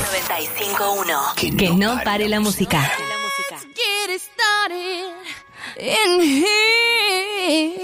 95.1. Que no pare la música. Get it started in here.